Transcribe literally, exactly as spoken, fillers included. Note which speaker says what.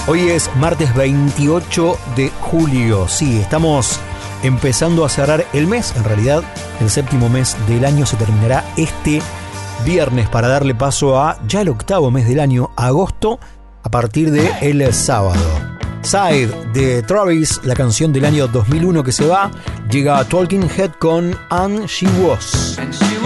Speaker 1: Hoy es martes veintiocho de julio. Sí, estamos empezando a cerrar el mes. En realidad, el séptimo mes del año se terminará este viernes para darle paso a ya el octavo mes del año, agosto, a partir de el sábado. Side de Travis, la canción del año dos mil uno que se va, llega a Talking Head con And She Was.